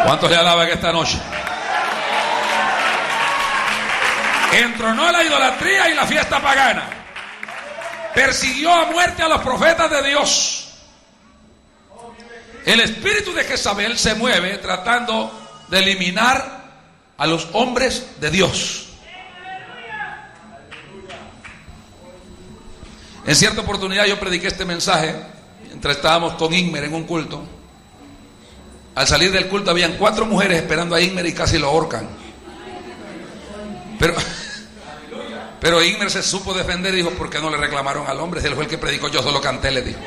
¿Cuántos le alaban esta noche? Entronó la idolatría y la fiesta pagana. Persiguió a muerte a los profetas de Dios. El espíritu de Jezabel se mueve tratando de eliminar a los hombres de Dios. En cierta oportunidad yo prediqué este mensaje mientras estábamos con Inmer en un culto. Al salir del culto habían 4 mujeres esperando a Inmer y casi lo ahorcan. Pero Inmer se supo defender y dijo: ¿por qué no le reclamaron al hombre? Él fue el que predicó, yo solo canté, le dijo.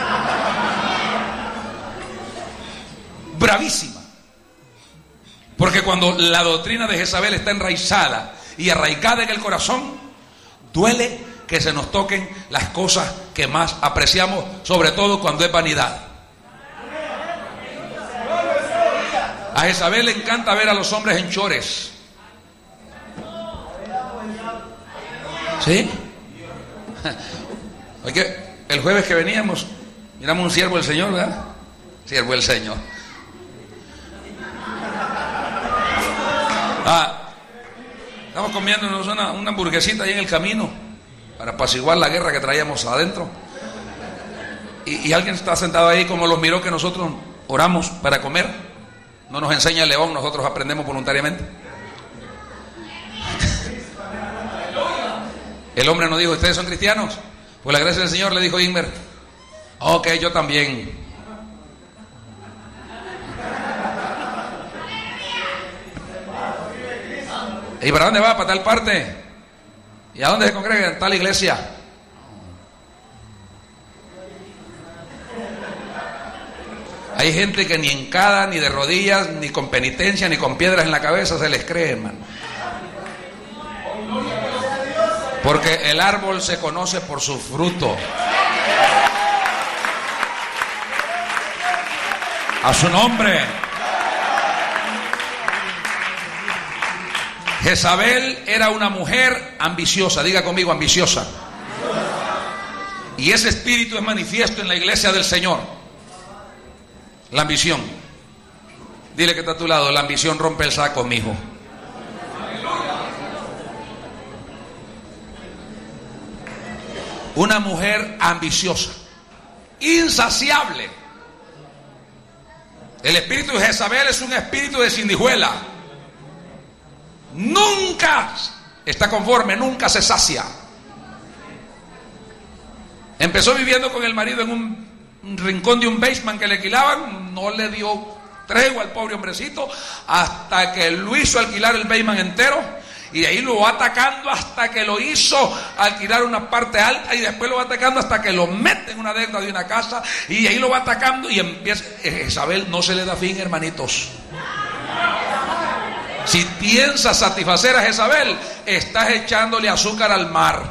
Bravísima. Porque cuando la doctrina de Jezabel está enraizada y arraigada en el corazón, duele que se nos toquen las cosas que más apreciamos, sobre todo cuando es vanidad. A Jezabel le encanta ver a los hombres en chores. ¿Sí? Oye, el jueves que veníamos, miramos un siervo del Señor, ¿verdad? Siervo del Señor. Estamos comiéndonos una hamburguesita ahí en el camino para apaciguar la guerra que traíamos adentro. Y alguien está sentado ahí, como los miró que nosotros oramos para comer. No nos enseña el león, nosotros aprendemos voluntariamente. El hombre nos dijo: ¿ustedes son cristianos? Pues la gracia del Señor, le dijo Inmer. Ok, yo también. ¿Y para dónde va? Para tal parte. ¿Y a dónde se congrega? En tal iglesia. Hay gente que ni hincada, ni de rodillas, ni con penitencia, ni con piedras en la cabeza se les cree, hermano. Porque el árbol se conoce por su fruto. A su nombre. Jezabel era una mujer ambiciosa. Diga conmigo, ambiciosa. Y ese espíritu es manifiesto en la iglesia del Señor. La ambición. Dile que está a tu lado: la ambición rompe el saco, mijo. Una mujer ambiciosa, insaciable. El espíritu de Jezabel es un espíritu de sanguijuela. Nunca está conforme, nunca se sacia. Empezó viviendo con el marido en un rincón de un basement que le alquilaban. No le dio tregua al pobre hombrecito hasta que lo hizo alquilar el basement entero. Y de ahí lo va atacando hasta que lo hizo alquilar una parte alta, y después lo va atacando hasta que lo mete en una deuda de una casa, y de ahí lo va atacando y empieza. Jezabel no se le da fin, hermanitos. Si piensas satisfacer a Jezabel, estás echándole azúcar al mar.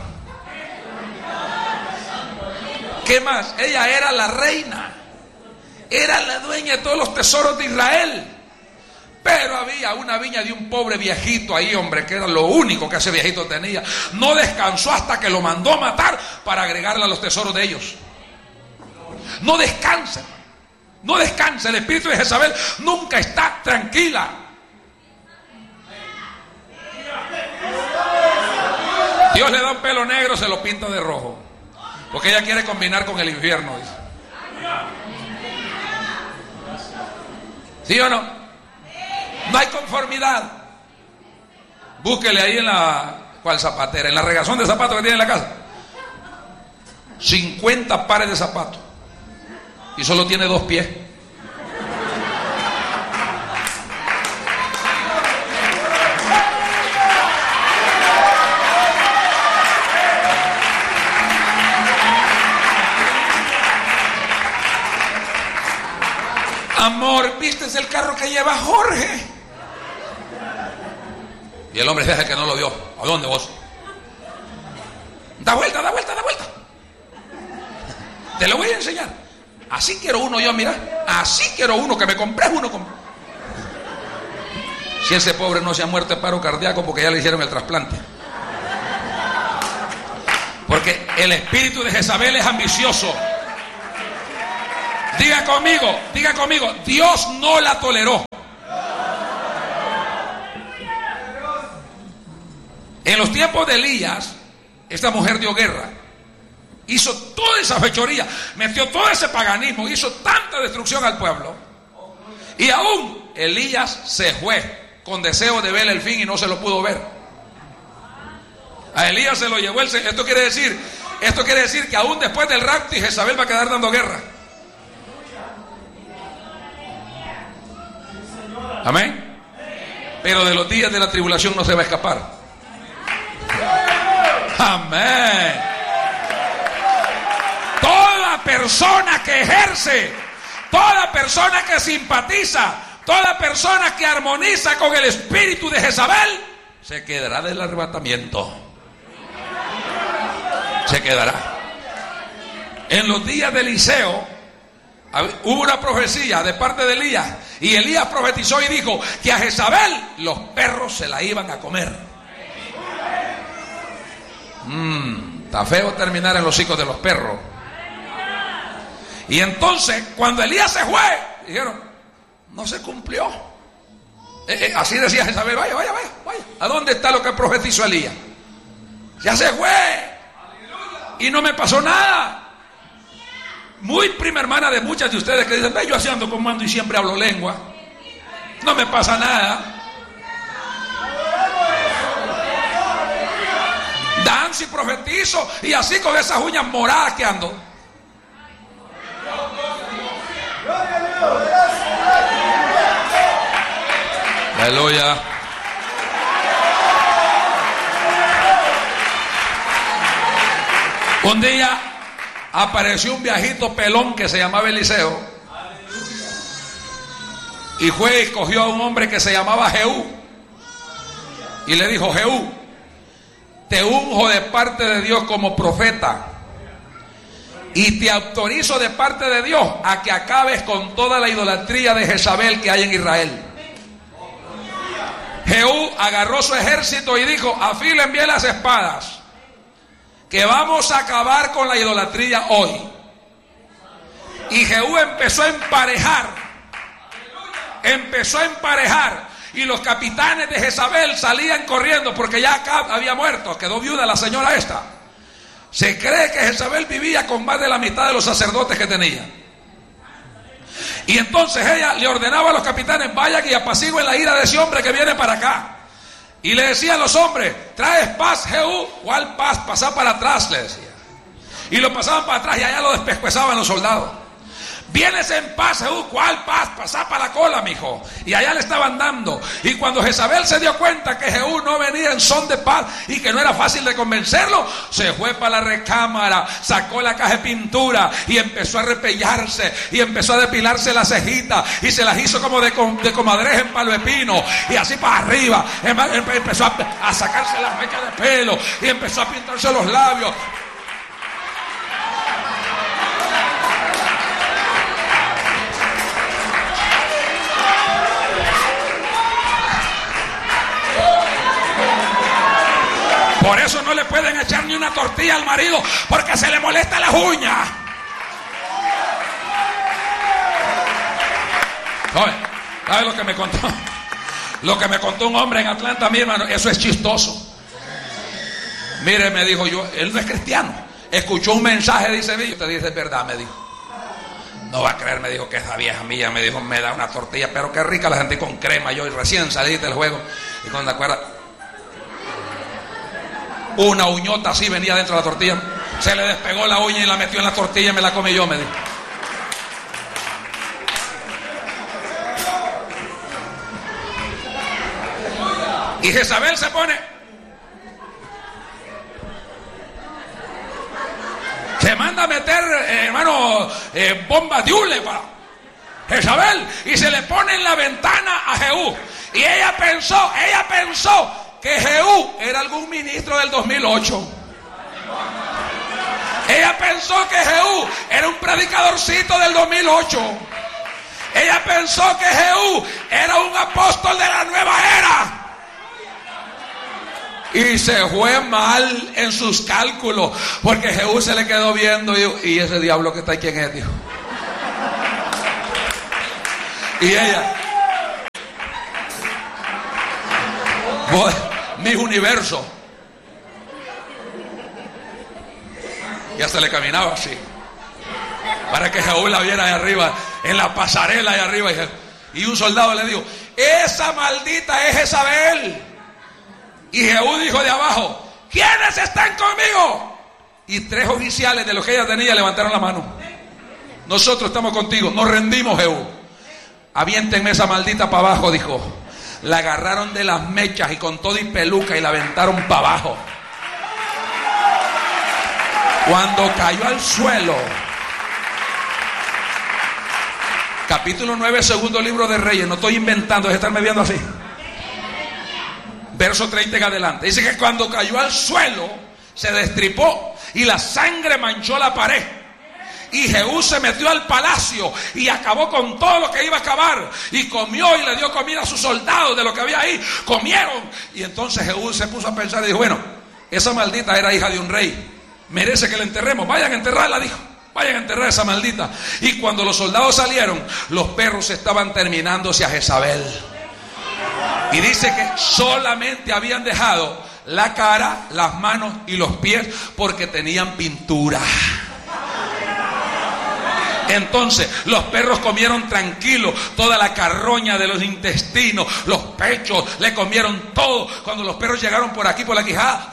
¿Qué más? Ella era la reina, era la dueña de todos los tesoros de Israel. Pero había una viña de un pobre viejito ahí, hombre, que era lo único que ese viejito tenía. No descansó hasta que lo mandó a matar para agregarle a los tesoros de ellos. No descansa, no descansa. El espíritu de Jezabel nunca está tranquila. Dios le da un pelo negro, se lo pinta de rojo, porque ella quiere combinar con el infierno, dice. ¿Sí o no? No hay conformidad. Búsquele ahí en ¿cuál zapatera? En la regazón de zapatos que tiene en la casa. 50 pares de zapatos. Y solo tiene 2 pies. Amor, ¿viste el carro que lleva Jorge? Y el hombre deja que no lo vio. ¿A dónde vos? Da vuelta, da vuelta, da vuelta. Te lo voy a enseñar. Así quiero uno yo, mira. Así quiero uno, que me compres uno. Si ese pobre no se ha muerto de paro cardíaco porque ya le hicieron el trasplante. Porque el espíritu de Jezabel es ambicioso. Diga conmigo, Dios no la toleró. En los tiempos de Elías, esta mujer dio guerra, hizo toda esa fechoría, metió todo ese paganismo, hizo tanta destrucción al pueblo. Y aún Elías se fue con deseo de ver el fin y no se lo pudo ver. A Elías se lo llevó el Señor. Esto quiere decir que aún después del rapto Jezabel va a quedar dando guerra. Amén. Pero de los días de la tribulación no se va a escapar. Amén. Toda persona que ejerce, toda persona que simpatiza, toda persona que armoniza con el espíritu de Jezabel, se quedará del arrebatamiento. Se quedará. En los días de Eliseo hubo una profecía de parte de Elías, y Elías profetizó y dijo que a Jezabel los perros se la iban a comer. Está feo terminar en los hocicos de los perros. Y entonces cuando Elías se fue, dijeron, no se cumplió. Así decía Jezabel, vaya. ¿A dónde está lo que profetizó Elías? Ya se fue y no me pasó nada. Muy prima hermana de muchas de ustedes que dicen, yo así ando como ando y siempre hablo lengua, no me pasa nada. Danzo y profetizo y así con esas uñas moradas que ando. Aleluya. Un día apareció un viejito pelón que se llamaba Eliseo, y fue y cogió a un hombre que se llamaba Jehú y le dijo, Jehú, te unjo de parte de Dios como profeta y te autorizo de parte de Dios a que acabes con toda la idolatría de Jezabel que hay en Israel. Jehú agarró su ejército y dijo, afilen bien las espadas, que vamos a acabar con la idolatría hoy. Y Jehú empezó a emparejar, y los capitanes de Jezabel salían corriendo porque ya Acab había muerto, quedó viuda la señora esta. Se cree que Jezabel vivía con más de la mitad de los sacerdotes que tenía. Y entonces ella le ordenaba a los capitanes, vayan y apacigüen la ira de ese hombre que viene para acá. Y le decía a los hombres, ¿traes paz, Jehú? ¿Cuál paz? Pasá para atrás, le decía. Y lo pasaban para atrás y allá lo despescuezaban los soldados. ¿Vienes en paz, Jehú? ¿Cuál paz? Pasá para la cola, mijo. Y allá le estaban dando. Y cuando Jezabel se dio cuenta que Jehú no venía en son de paz y que no era fácil de convencerlo, se fue para la recámara, sacó la caja de pintura y empezó a repellarse y empezó a depilarse las cejitas y se las hizo como de comadreja en palo de pino y así para arriba. Empezó a sacarse las mechas de pelo y empezó a pintarse los labios. Por eso no le pueden echar ni una tortilla al marido, porque se le molesta las uñas. ¿Sabe lo que me contó? Lo que me contó un hombre en Atlanta, mi hermano, eso es chistoso. Mire, me dijo, él no es cristiano. Escuchó un mensaje, dice, te dice, es verdad, me dijo. No va a creer, me dijo, que esa vieja mía, me dijo, me da una tortilla, pero qué rica la gente con crema. Yo recién salí del juego, y cuando te acuerdas, una uñota así venía dentro de la tortilla. Se le despegó la uña y la metió en la tortilla y me la comí yo, me dijo. Y Jezabel se pone, se manda a meter, hermano, bombas de hule para Jezabel, y se le pone en la ventana a Jehú. Y ella pensó que Jehú era algún ministro del 2008. Ella pensó que Jehú era un predicadorcito del 2008. Ella pensó que Jehú era un apóstol de la nueva era. Y se fue mal en sus cálculos, porque Jehú se le quedó viendo y ese diablo que está ahí, ¿quién es? Dijo. Y ella, mi universo, Y hasta le caminaba así, para que Jehú la viera ahí arriba, en la pasarela ahí arriba. Y un soldado le dijo: esa maldita es Jezabel. Y Jehú dijo de abajo: ¿quiénes están conmigo? Y 3 oficiales de los que ella tenía levantaron la mano. Nosotros estamos contigo, nos rendimos, Jehú. Aviéntenme esa maldita para abajo, dijo. La agarraron de las mechas y con todo y peluca y la aventaron para abajo. Cuando cayó al suelo, capítulo 9, segundo libro de Reyes, no estoy inventando, es estarme viendo así. Verso 30 en adelante. Dice que cuando cayó al suelo, se destripó y la sangre manchó la pared. Y Jehú se metió al palacio y acabó con todo lo que iba a acabar. Y comió y le dio comida a sus soldados de lo que había ahí. Comieron. Y entonces Jehú se puso a pensar y dijo: bueno, esa maldita era hija de un rey, merece que la enterremos. Vayan a enterrarla, dijo. Vayan a enterrar a esa maldita. Y cuando los soldados salieron, los perros estaban terminándose a Jezabel. Y dice que solamente habían dejado la cara, las manos y los pies porque tenían pintura. Entonces los perros comieron tranquilos toda la carroña de los intestinos, los pechos, le comieron todo. Cuando los perros llegaron por aquí, por la quijada,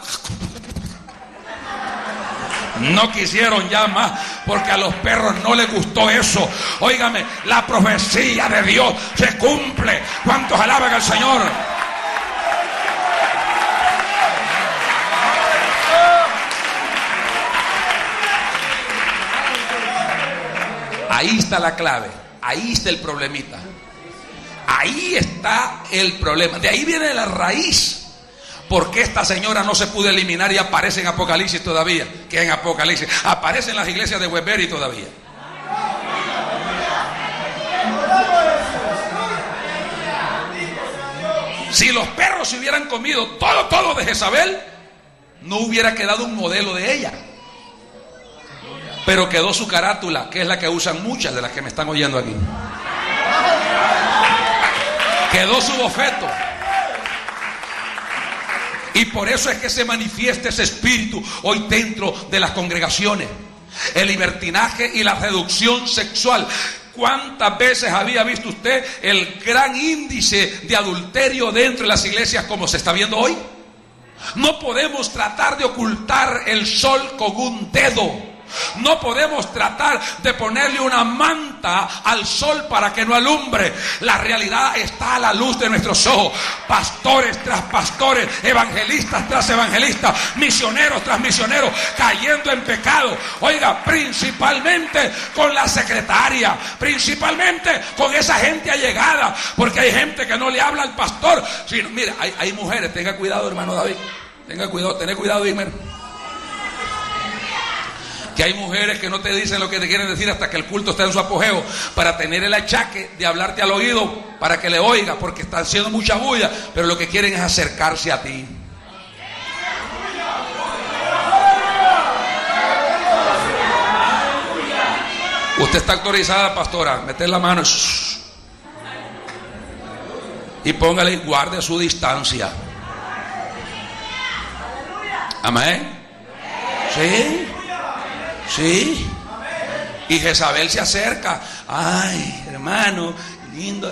no quisieron ya más, porque a los perros no les gustó eso. Óigame, la profecía de Dios se cumple. ¿Cuántos alaban al Señor? Ahí está la clave, ahí está el problemita, ahí está el problema, de ahí viene la raíz. ¿Por qué esta señora no se pudo eliminar y aparece en Apocalipsis todavía? Que en Apocalipsis aparece en las iglesias de Westbury todavía. Si los perros se hubieran comido todo de Jezabel, no hubiera quedado un modelo de ella. Pero quedó su carátula, que es la que usan muchas de las que me están oyendo aquí. Quedó su boceto. Y por eso es que se manifiesta ese espíritu hoy dentro de las congregaciones. El libertinaje y la seducción sexual. ¿Cuántas veces había visto usted el gran índice de adulterio dentro de las iglesias como se está viendo hoy? No podemos tratar de ocultar el sol con un dedo. No podemos tratar de ponerle una manta al sol para que no alumbre. La realidad está a la luz de nuestros ojos. Pastores tras pastores, evangelistas tras evangelistas, misioneros tras misioneros, cayendo en pecado. Oiga, principalmente con la secretaria, principalmente con esa gente allegada, porque hay gente que no le habla al pastor. Sino, mira, hay mujeres, tenga cuidado, hermano David, tenga cuidado, tened cuidado, Imer. Que hay mujeres que no te dicen lo que te quieren decir hasta que el culto está en su apogeo, para tener el achaque de hablarte al oído para que le oiga, porque están haciendo mucha bulla, pero lo que quieren es acercarse a ti. Usted está autorizada, pastora, meter la mano y póngale y guarde su distancia. Amén. Sí. Sí. Y Jezabel se acerca. Ay, hermano, lindo.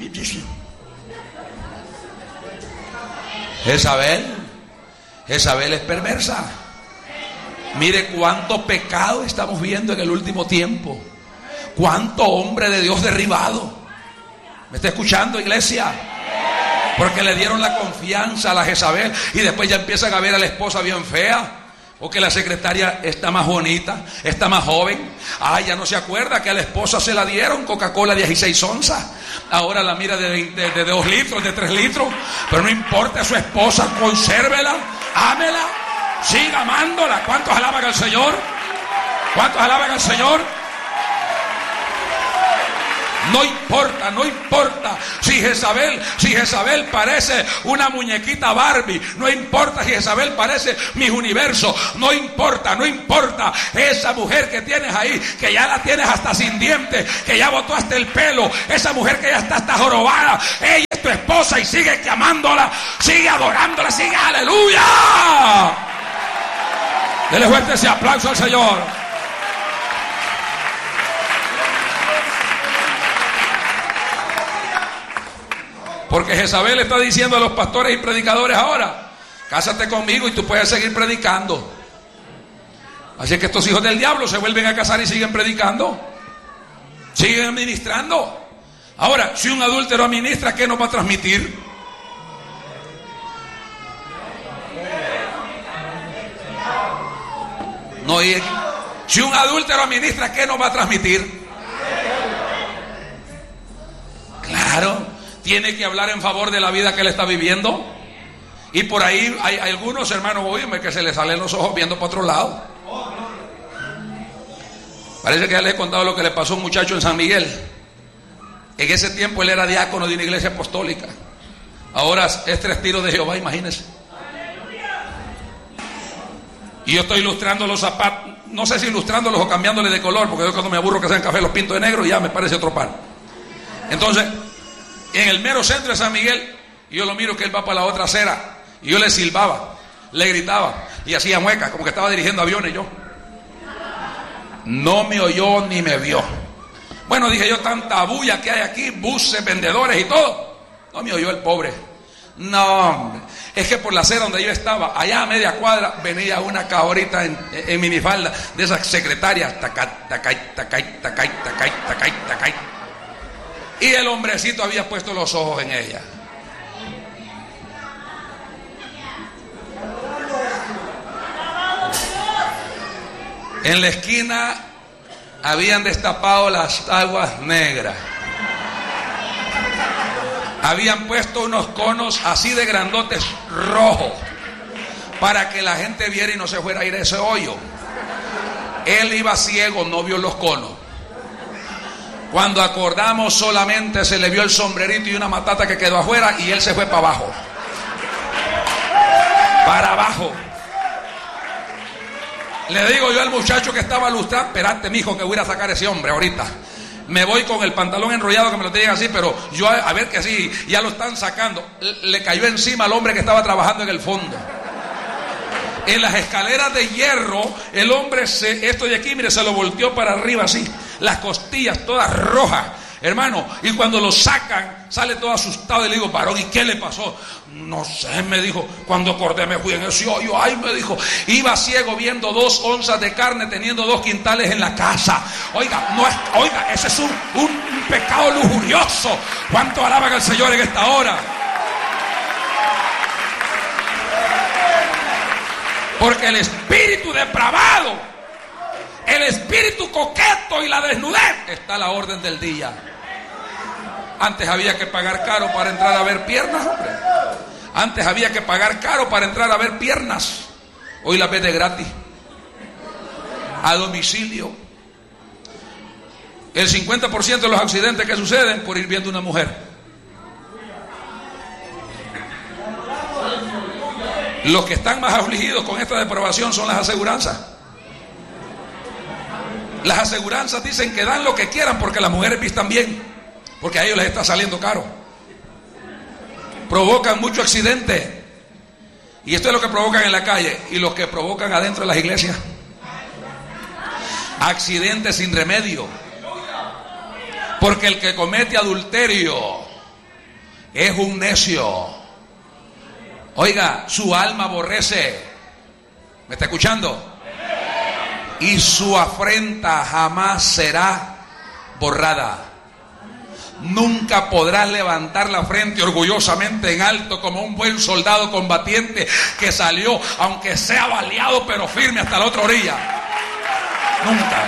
Jezabel es perversa. Mire cuánto pecado estamos viendo en el último tiempo. Cuánto hombre de Dios derribado. ¿Me está escuchando, iglesia? Porque le dieron la confianza a la Jezabel y después ya empiezan a ver a la esposa bien fea. O que la secretaria está más bonita, está más joven. Ah, ya no se acuerda que a la esposa se la dieron Coca-Cola 16 onzas. Ahora la mira de 2 litros, de 3 litros. Pero no importa, su esposa, consérvela, ámela, siga amándola. ¿Cuántos alaban al Señor? ¿Cuántos alaban al Señor? No importa si Jezabel parece una muñequita Barbie, no importa si Jezabel parece Miss Universo, no importa, esa mujer que tienes ahí, que ya la tienes hasta sin dientes, que ya botó hasta el pelo, esa mujer que ya está hasta jorobada, ella es tu esposa y sigue amándola, sigue adorándola, sigue aleluya. Dele fuerte ese aplauso al Señor. Porque Jezabel está diciendo a los pastores y predicadores ahora: cásate conmigo y tú puedes seguir predicando. Así que estos hijos del diablo se vuelven a casar y siguen predicando, siguen ministrando. Ahora, si un adúltero administra, ¿qué nos va a transmitir? No, y si un adúltero administra, ¿qué nos va a transmitir? Claro, tiene que hablar en favor de la vida que él está viviendo. Y por ahí hay algunos hermanos, oíme, que se les salen los ojos viendo para otro lado. Parece que ya les he contado lo que le pasó a un muchacho en San Miguel. En ese tiempo él era diácono de una iglesia apostólica. Ahora es Testigos de Jehová, imagínense. Y yo estoy ilustrando los zapatos, no sé si ilustrándolos o cambiándoles de color, porque yo cuando me aburro que sean café los pinto de negro y ya me parece otro par. Entonces, en el mero centro de San Miguel, yo lo miro que él va para la otra acera, y yo le silbaba, le gritaba, y hacía muecas, como que estaba dirigiendo aviones yo. No me oyó ni me vio. Bueno, dije yo, tanta bulla que hay aquí, buses, vendedores y todo. No me oyó el pobre. No, hombre. Es que por la acera donde yo estaba, allá a media cuadra, venía una cabrita en minifalda, de esas secretarias, tacay, tacay, tacay, tacay, tacay, tacay, tacay. Y el hombrecito había puesto los ojos en ella. En la esquina habían destapado las aguas negras. Habían puesto unos conos así de grandotes rojos para que la gente viera y no se fuera a ir a ese hoyo. Él iba ciego, no vio los conos. Cuando acordamos, solamente se le vio el sombrerito y una matata que quedó afuera, y él se fue para abajo. Para abajo. Le digo yo al muchacho que estaba lustrando: espérate, mijo, que voy a sacar a ese hombre ahorita. Me voy con el pantalón enrollado, que me lo tienen así, pero yo a ver que sí, ya lo están sacando. Le cayó encima al hombre que estaba trabajando en el fondo. En las escaleras de hierro, el hombre esto de aquí, mire, se lo volteó para arriba así, las costillas todas rojas, hermano. Y cuando lo sacan, sale todo asustado y le digo: varón, ¿y qué le pasó? No sé, me dijo, cuando acordé me fui en ese hoyo. Ay, me dijo, iba ciego viendo 2 onzas de carne, teniendo 2 quintales en la casa. Oiga, no es, oiga, ese es un pecado lujurioso. ¿Cuánto alaban al Señor en esta hora? Porque el espíritu depravado, el espíritu coqueto y la desnudez está a la orden del día. Antes había que pagar caro para entrar a ver piernas, hombre. Antes había que pagar caro para entrar a ver piernas. Hoy las ves de gratis, a domicilio. El 50% de los accidentes que suceden por ir viendo una mujer. Los que están más afligidos con esta depravación son las aseguranzas. Las aseguranzas dicen que dan lo que quieran porque las mujeres vistan bien, porque a ellos les está saliendo caro. Provocan mucho accidente. Y esto es lo que provocan en la calle y los que provocan adentro de las iglesias. Accidentes sin remedio. Porque el que comete adulterio es un necio. Oiga, su alma aborrece. ¿Me está escuchando? Y su afrenta jamás será borrada. Nunca podrás levantar la frente orgullosamente en alto como un buen soldado combatiente que salió, aunque sea baleado, pero firme hasta la otra orilla. Nunca.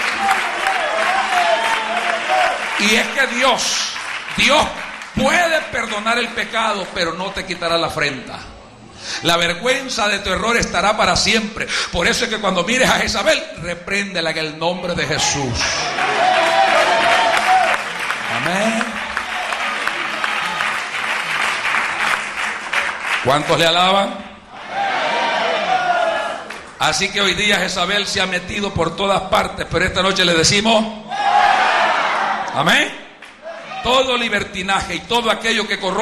Y es que Dios puede perdonar el pecado, pero no te quitará la afrenta. La vergüenza de tu error estará para siempre. Por eso es que cuando mires a Jezabel, repréndela en el nombre de Jesús. Amén. ¿Cuántos le alaban? Así que hoy día Jezabel se ha metido por todas partes, pero esta noche le decimos: amén. Todo libertinaje y todo aquello que corrompe